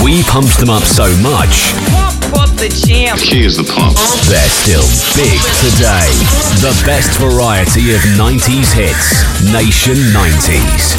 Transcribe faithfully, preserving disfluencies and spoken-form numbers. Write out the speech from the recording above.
We pumped them up so much, Pump up the jam. Key is the pump. they're still big today. The best variety of nineties hits. Nation nineties.